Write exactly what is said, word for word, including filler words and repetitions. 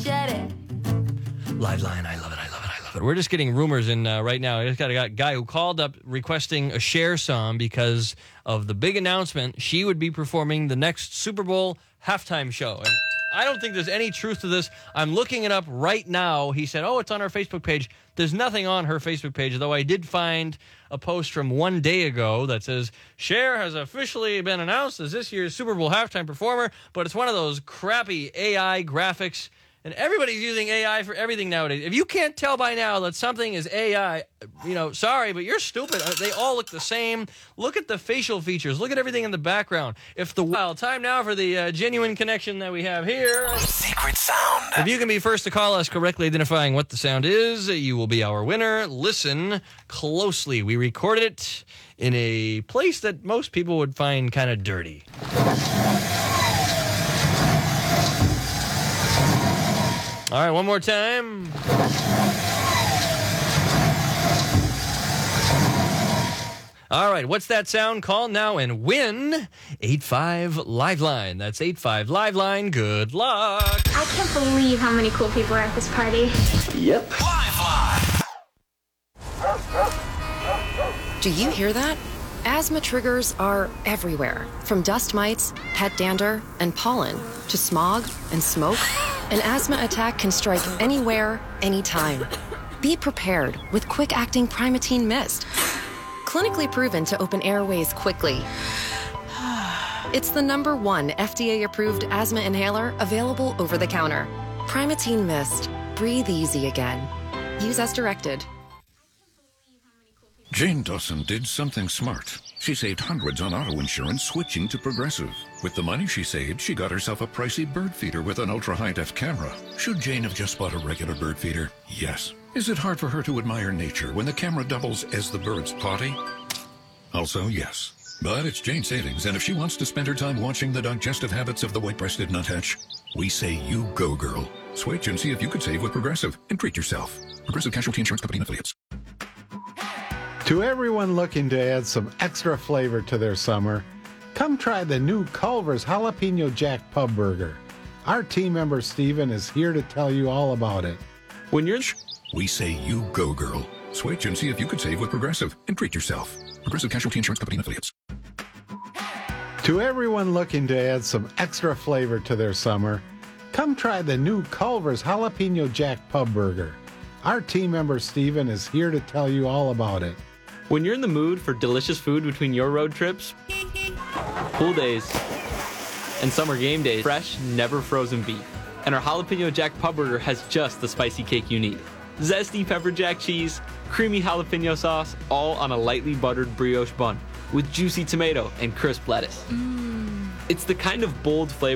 Liveline, I love it, I love it, I love it. We're just getting rumors in uh, right now. I just got a guy who called up requesting a Cher song because of the big announcement she would be performing the next Super Bowl halftime show. And I don't think there's any truth to this. I'm looking it up right now. He said, oh, it's on our Facebook page. There's nothing on her Facebook page, though I did find a post from one day ago that says, Cher has officially been announced as this year's Super Bowl halftime performer, but it's one of those crappy A I graphics. And everybody's using A I for everything nowadays. If you can't tell by now that something is A I, you know, sorry, but you're stupid. They all look the same. Look at the facial features. Look at everything in the background. If the well, time now for the uh, genuine connection that we have here. Secret sound. If you can be first to call us correctly identifying what the sound is, you will be our winner. Listen closely. We recorded it in a place that most people would find kind of dirty. All right, one more time. All right, what's that sound? Call now and win eight five Liveline. That's eight five Liveline. Good luck. I can't believe how many cool people are at this party. Yep. Liveline. Do you hear that? Asthma triggers are everywhere, from dust mites, pet dander, and pollen, to smog and smoke. An asthma attack can strike anywhere, anytime. Be prepared with quick-acting Primatene Mist. Clinically proven to open airways quickly. It's the number one F D A-approved asthma inhaler available over the counter. Primatene Mist. Breathe easy again. Use as directed. Jane Dawson did something smart. She saved hundreds on auto insurance switching to Progressive. With the money she saved, she got herself a pricey bird feeder with an ultra-high-def camera. Should Jane have just bought a regular bird feeder? Yes. Is it hard for her to admire nature when the camera doubles as the bird's potty? Also, yes. But it's Jane's savings, and if she wants to spend her time watching the digestive habits of the white-breasted nuthatch, we say you go, girl. Switch and see if you could save with Progressive and treat yourself. Progressive Casualty Insurance Company and Affiliates. To everyone looking to add some extra flavor to their summer, come try the new Culver's Jalapeno Jack Pub Burger. Our team member Steven is here to tell you all about it. When you're... We say you go, girl. Switch and see if you could save with Progressive and treat yourself. Progressive Casualty Insurance Company and Affiliates. To everyone looking to add some extra flavor to their summer, come try the new Culver's Jalapeno Jack Pub Burger. Our team member Steven is here to tell you all about it. When you're in the mood for delicious food between your road trips, pool days, and summer game days, fresh, never frozen beef. And our Jalapeno Jack Pub Burger has just the spicy cake you need. Zesty pepper jack cheese, creamy jalapeno sauce, all on a lightly buttered brioche bun with juicy tomato and crisp lettuce. Mm. It's the kind of bold flavor